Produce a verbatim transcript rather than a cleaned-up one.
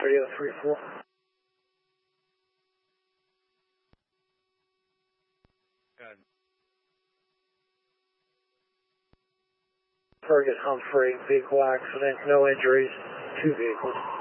radio three four. Good. Fergus Humphrey, vehicle accident, no injuries, two vehicles.